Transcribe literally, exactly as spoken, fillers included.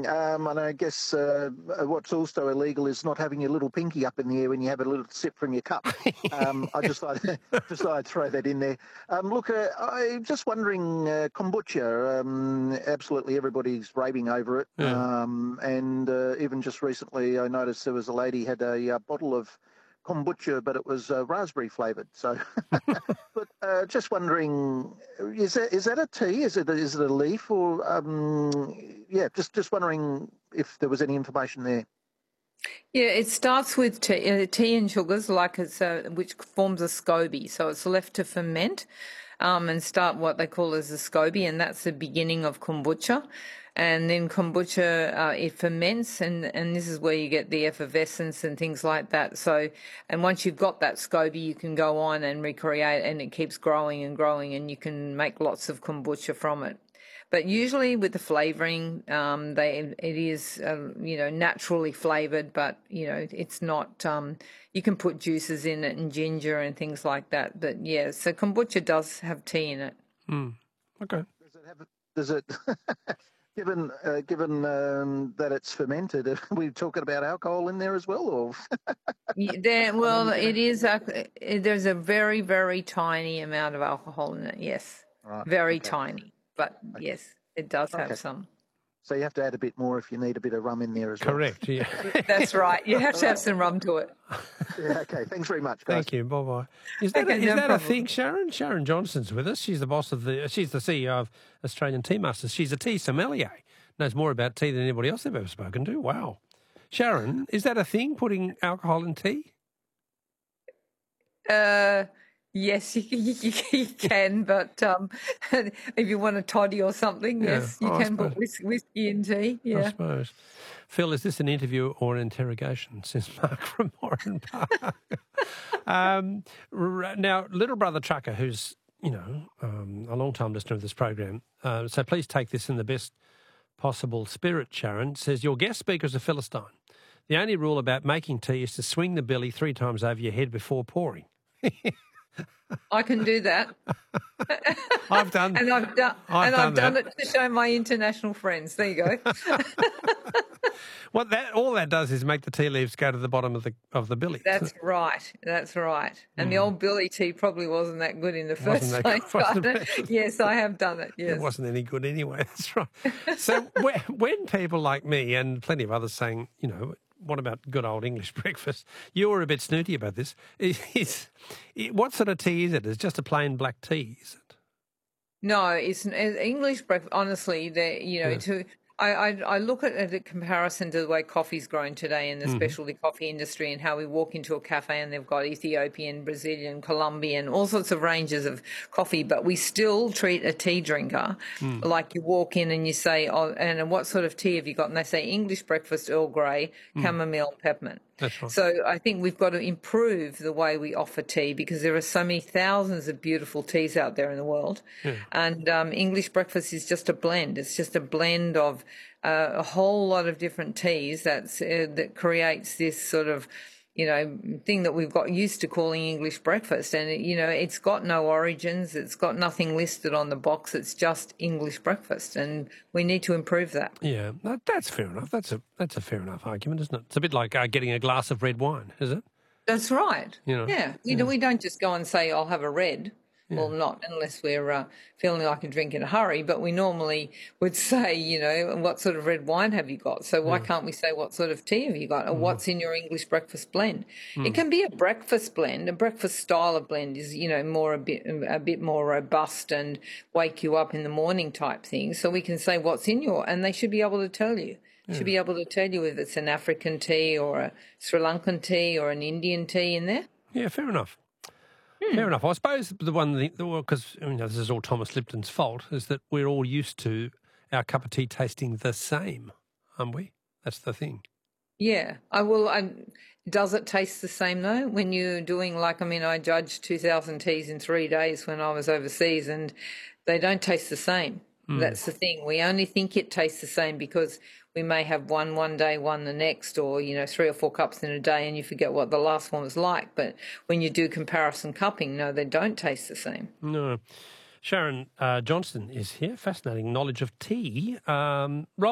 wondering, um, and I guess uh, what's also illegal is not having your little pinky up in the air when you have a little sip from your cup. Um, I just thought, just thought I'd throw that in there. Um, look, uh, I'm just wondering, uh, kombucha, um, absolutely everybody's raving over it. Yeah. Um, and uh, even just recently I noticed there was a lady had a, uh bottle of kombucha, but it was uh, raspberry flavoured. So, but uh, just wondering, is that is that a tea? Is it is it a leaf or um, yeah? Just just wondering if there was any information there. Yeah, it starts with tea, uh, tea and sugars, like it's a, which forms a SCOBY. So it's left to ferment um, and start what they call as a SCOBY, and that's the beginning of kombucha. And then kombucha, uh, it ferments, and, and this is where you get the effervescence and things like that. So, and once you've got that SCOBY, you can go on and recreate, and it keeps growing and growing, and you can make lots of kombucha from it. But usually with the flavouring, um, they it is uh, you know naturally flavoured, but you know it's not. Um, you can put juices in it and ginger and things like that. But yeah, so kombucha does have tea in it. Mm. Okay. Does it have? Does it? Given uh, given um, that it's fermented, are we talking about alcohol in there as well, or? There, well, it is. A, there's a very very tiny amount of alcohol in it. Yes, Right. very Okay. tiny. But Okay. yes, it does have Okay. some. So you have to add a bit more if you need a bit of rum in there as well. Correct. Yeah. That's right. You have to have some rum to it. Yeah, okay. Thanks very much, guys. Thank you. Bye bye. Is that, Okay, a, is no that a problem. thing, Sharon? Sharon Johnson's with us. She's the boss of the. She's the C E O of Australian Tea Masters. She's a tea sommelier. Knows more about tea than anybody else they've ever spoken to. Wow. Sharon, is that a thing? Putting alcohol in tea? Uh, yes, you, you, you can, but um, if you want a toddy or something, Yeah. yes, you Oh, I can put suppose. whis- whiskey in tea. I Yeah. suppose. Phil, is this an interview or an interrogation? Says Mark from Moran Park. um, r- now, little brother Trucker, who's, you know, um, a long-time listener of this program, uh, so please take this in the best possible spirit, Sharon, says, your guest speaker is a Philistine. The only rule about making tea is to swing the belly three times over your head before pouring. I can do that, I've done and I've done, I've and done I've done that. it to show my international friends. There you go. What that all that does is make the tea leaves go to the bottom of the of the billy. That's right. That's right. And the old Billy tea probably wasn't that good in the Wasn't first that place. good, wasn't but it? yes, I have done it. Yes. It wasn't any good anyway. That's right. So when, when people like me and plenty of others saying, you know, what about good old English breakfast? You were a bit snooty about this. Is, is, what sort of tea is it? It's just a plain black tea, is it? No, it's an English breakfast. Honestly, they you know Yeah. to I, I I look at it in comparison to the way coffee's grown today in the Mm-hmm. specialty coffee industry, and how we walk into a cafe and they've got Ethiopian, Brazilian, Colombian, all sorts of ranges of coffee, but we still treat a tea drinker Mm. like you walk in and you say, oh, and what sort of tea have you got? And they say English breakfast, Earl Grey, chamomile, peppermint. That's right. So I think we've got to improve the way we offer tea, because there are so many thousands of beautiful teas out there in the world. Yeah. And um, English breakfast is just a blend. It's just a blend of uh, a whole lot of different teas that's, uh, that creates this sort of, you know, thing that we've got used to calling English breakfast. And, it, you know, it's got no origins. It's got nothing listed on the box. It's just English breakfast. And we need to improve that. Yeah, that, that's fair enough. That's a that's a fair enough argument, isn't it? It's a bit like uh, getting a glass of red wine, is it? That's right. You know, yeah. We, yeah. do, we don't just go and say, I'll have a red. Well, not unless we're uh, feeling like a drink in a hurry, but we normally would say, you know, what sort of red wine have you got? So why can't we say what sort of tea have you got, or what's in your English breakfast blend? It can be a breakfast blend. A breakfast style of blend is, you know, more a bit a bit more robust and wake you up in the morning type thing. So we can say what's in your, and they should be able to tell you. Should be able to tell you if it's an African tea or a Sri Lankan tea or an Indian tea in there. Yeah, fair enough. Fair enough. I suppose the one thing, because I mean, this is all Thomas Lipton's fault, is that we're all used to our cup of tea tasting the same, aren't we? That's the thing. Yeah, I will. I, does it taste the same though? When you're doing, like, I mean, I judged two thousand teas in three days when I was overseas, and they don't taste the same. Mm. That's the thing. We only think it tastes the same because we may have one one day, one the next, or, you know, three or four cups in a day, and you forget what the last one was like. But when you do comparison cupping, no, they don't taste the same. No. Sharon uh, Johnston is here. Fascinating knowledge of tea. Um, Rob.